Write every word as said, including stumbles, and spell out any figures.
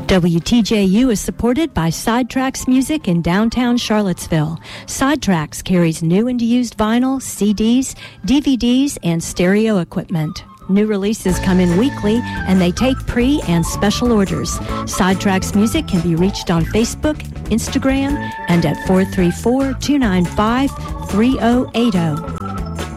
W T J U is supported by Sidetracks Music in downtown Charlottesville. Sidetracks carries new and used vinyl, C Ds, D V Ds, and stereo equipment. New releases come in weekly, and they take pre- and special orders. Sidetracks Music can be reached on Facebook, Instagram, and at four three four, two nine five, three oh eight oh.